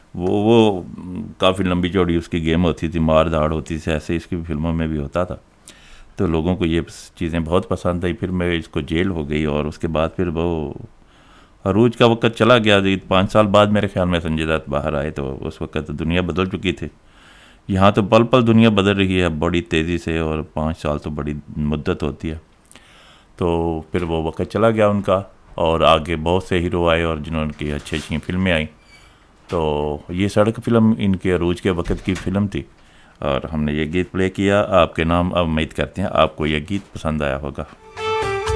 वो काफ़ी लंबी चौड़ी उसकी गेम होती थी, मार धाड़ होती थी, ऐसे इसकी फिल्मों में भी होता था। तो लोगों को ये चीज़ें बहुत पसंद आई। फिर मैं इसको जेल हो गई और उसके बाद फिर वो अरूज का वक्त चला गया। 5 साल बाद मेरे ख्याल में संजय दत्त बाहर आए, तो उस वक्त दुनिया बदल चुकी थी। यहाँ तो पल पल दुनिया बदल रही है बड़ी तेज़ी से, और 5 साल तो बड़ी मुद्दत होती है। तो फिर वो वक्त चला गया उनका, और आगे बहुत से हीरो आए और जिन्होंने की अच्छी अच्छी फिल्में आई। तो ये सड़क फ़िल्म इनके अरूज के वक्त की फ़िल्म थी, और हमने ये गीत प्ले किया आपके नाम। अब उम्मीद करते हैं आपको ये गीत पसंद आया होगा।